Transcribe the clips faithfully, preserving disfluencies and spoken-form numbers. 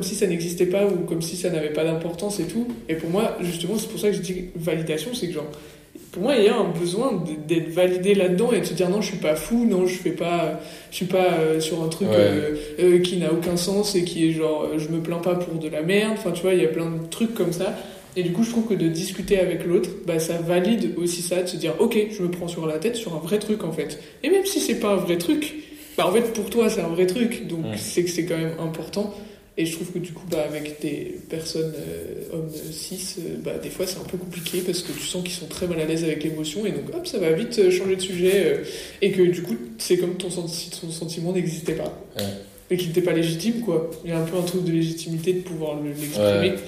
comme si ça n'existait pas ou comme si ça n'avait pas d'importance et tout. Et pour moi, justement, c'est pour ça que je dis validation, c'est que genre, pour moi, il y a un besoin d'être validé là-dedans et de se dire non, je suis pas fou, non, je fais pas, je suis pas euh, sur un truc ouais. euh, euh, qui n'a aucun sens et qui est genre, euh, je me plains pas pour de la merde. Enfin, tu vois, il y a plein de trucs comme ça. Et du coup, je trouve que de discuter avec l'autre, bah, ça valide aussi ça, de se dire ok, je me prends sur la tête sur un vrai truc en fait. Et même si c'est pas un vrai truc, bah en fait pour toi c'est un vrai truc, donc ouais. c'est que c'est quand même important. Et je trouve que du coup, bah, avec des personnes euh, hommes cis, euh, bah, des fois c'est un peu compliqué parce que tu sens qu'ils sont très mal à l'aise avec l'émotion et donc hop, ça va vite euh, changer de sujet euh, et que du coup, c'est comme ton, senti- ton sentiment n'existait pas ouais. et qu'il n'était pas légitime, quoi. Il y a un peu un truc de légitimité de pouvoir le, l'exprimer. Ouais.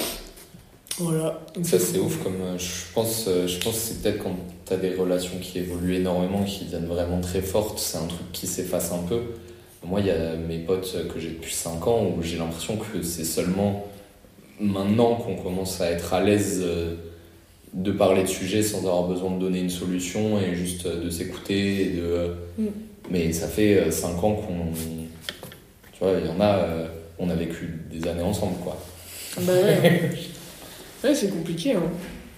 Voilà. Donc, ça, c'est, c'est ouf. Comme euh, je pense, euh, je pense que c'est peut-être quand t'as des relations qui évoluent énormément, qui deviennent vraiment très fortes, c'est un truc qui s'efface un peu. Moi, il y a mes potes que j'ai depuis cinq ans où j'ai l'impression que c'est seulement maintenant qu'on commence à être à l'aise de parler de sujets sans avoir besoin de donner une solution et juste de s'écouter. Et de... Mm. Mais ça fait cinq ans qu'on... Tu vois, il y en a... On a vécu des années ensemble, quoi. Bah ouais. Ouais, c'est compliqué, hein.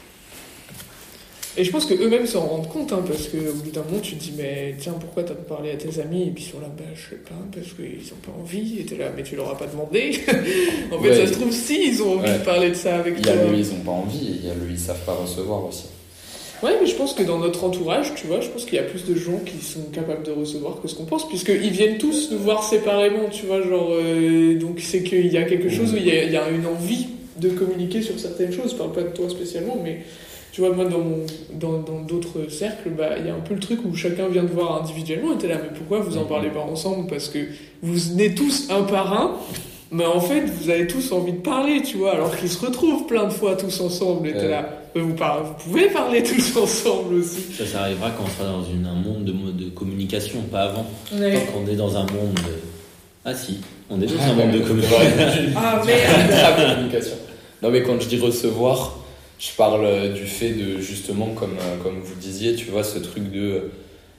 Et je pense qu'eux-mêmes s'en rendent compte, hein, parce qu'au bout d'un moment, tu te dis, mais tiens, pourquoi t'as pas parlé à tes amis? Et puis ils sont là, bah, je sais pas, parce qu'ils ont pas envie. Et t'es là, mais tu leur as pas demandé. En fait, ouais, ça se trouve, si, ils ont envie ouais. de parler de ça avec il toi. Il y a le ils ont pas envie, et il y a le ils savent pas recevoir aussi. Ouais, mais je pense que dans notre entourage, tu vois, je pense qu'il y a plus de gens qui sont capables de recevoir que ce qu'on pense, puisqu'ils viennent tous nous voir séparément, tu vois, genre, euh, donc c'est qu'il y a quelque chose mmh. où il y a, il y a une envie de communiquer sur certaines choses. Je parle pas de toi spécialement, mais... Tu vois, moi, dans, mon, dans, dans d'autres cercles, bah, il y a un peu le truc où chacun vient te voir individuellement et t'es là, mais pourquoi vous en parlez pas ensemble? Parce que vous venez tous un par un, mais en fait, vous avez tous envie de parler, tu vois, alors qu'ils se retrouvent plein de fois tous ensemble et t'es euh... là, vous, par... vous pouvez parler tous ensemble aussi. Ça, ça arrivera quand on sera dans une, un monde de, de communication, pas avant. Ouais. Quand on est dans un monde de... Ah si, on est dans un monde de communication. Ah merde. La communication. Non, mais quand je dis recevoir... Je parle du fait de, justement, comme, comme vous disiez, tu vois, ce truc de...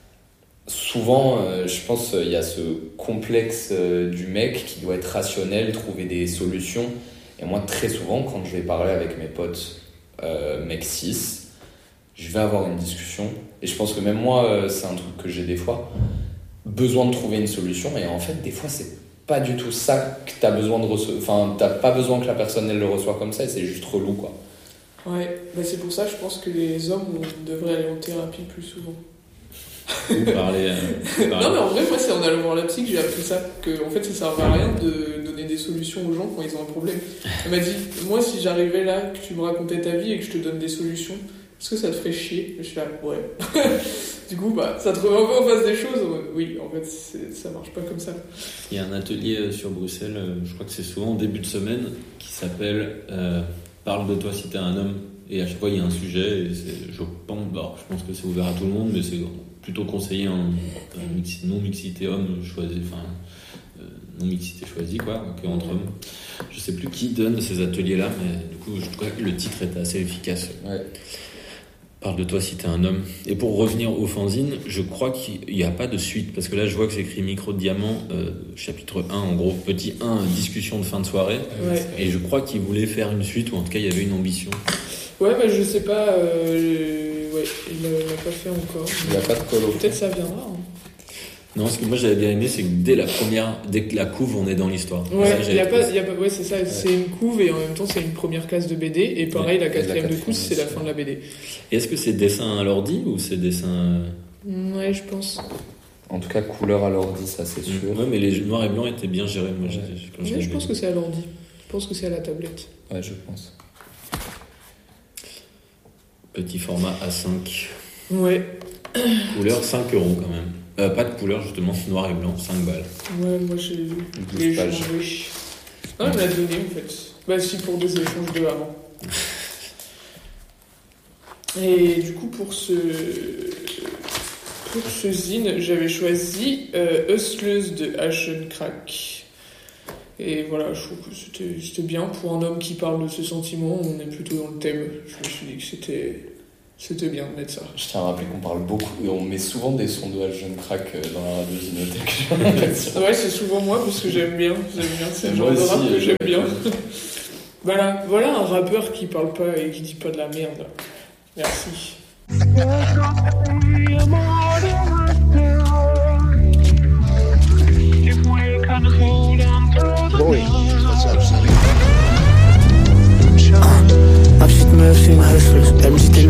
Souvent, je pense qu'il y a ce complexe du mec qui doit être rationnel, trouver des solutions. Et moi, très souvent, quand je vais parler avec mes potes euh, mecs cis, je vais avoir une discussion. Et je pense que même moi, c'est un truc que j'ai des fois, besoin de trouver une solution. Et en fait, des fois, c'est pas du tout ça que t'as besoin de recevoir. Enfin, t'as pas besoin que la personne, elle le reçoive comme ça, et c'est juste relou, quoi. Ouais, bah c'est pour ça je pense que les hommes devraient aller en thérapie plus souvent. Ou parler, euh, parler. Non mais en vrai, moi c'est en allant voir la psy que j'ai appris ça, que en fait ça servait à rien de donner des solutions aux gens quand ils ont un problème. Elle m'a dit, moi si j'arrivais là, que tu me racontais ta vie et que je te donne des solutions, est-ce que ça te ferait chier? Je suis là, ouais. Du coup, bah, ça te remet un peu en face des choses. Oui, en fait, c'est, ça marche pas comme ça. Il y a un atelier sur Bruxelles, je crois que c'est souvent en début de semaine, qui s'appelle... Euh, Parle de toi si t'es un homme, et à chaque fois il y a un sujet, et c'est, je, pense, bah, je pense que c'est ouvert à tout le monde, mais c'est plutôt conseillé en, en mixi, non-mixité homme choisi, enfin euh, non-mixité choisie quoi, qu'entre ouais. hommes. Je sais plus qui donne ces ateliers-là, mais du coup je trouve que le titre est assez efficace. Ouais. Parle de toi si t'es un homme. Et pour revenir au fanzine, je crois qu'il n'y a pas de suite, parce que là je vois que c'est écrit Micro de Diamant, euh, chapitre un, en gros, petit un, discussion de fin de soirée. Ouais. Et je crois qu'il voulait faire une suite, ou en tout cas il y avait une ambition. Ouais, mais je sais pas, euh, ouais, il l'a, l'a pas fait encore. Il n'y a pas de colo. Peut-être ça viendra. Hein. Non, ce que moi j'avais bien aimé, c'est que dès la première, dès que la couve, on est dans l'histoire. Ouais, ça, y a pas, y a pas, ouais, c'est ça, ouais. C'est une couve et en même temps c'est une première case de B D, et pareil, ouais, la quatrième de couve, c'est la fin de la B D. Et est-ce que c'est dessin à l'ordi ou c'est dessin. Ouais, je pense. En tout cas, couleur à l'ordi, ça c'est sûr. Ouais, mais les noirs et blancs étaient bien gérés. Moi, ouais. Quand ouais, je, je pense que c'est à l'ordi. Je pense que c'est à la tablette. Ouais, je pense. Petit format A cinq. Ouais. Couleur cinq euros quand même. Euh, pas de couleur, justement, noir et blanc, cinq balles. Ouais, moi j'ai vu. Les gens, oui. Non, elle me l'a donné en fait. Bah, si, pour des échanges de avant. Et du coup, pour ce. Pour ce zine, j'avais choisi euh, Hustleuse de Ashen Crack. Et voilà, je trouve que c'était, c'était bien. Pour un homme qui parle de ses sentiments, on est plutôt dans le thème. Je me suis dit que c'était. C'était bien de mettre ça. Je tiens à rappeler qu'on parle beaucoup et on met souvent des sons de Jeune Crack dans la radio Zinothèque. Ouais, c'est souvent moi parce que j'aime bien. J'aime bien. C'est un genre Moi de rap aussi, que j'aime ouais. bien. Voilà, voilà un rappeur qui parle pas et qui dit pas de la merde. Merci. Ma petite meuf, c'est une hustler. Elle me dit t'es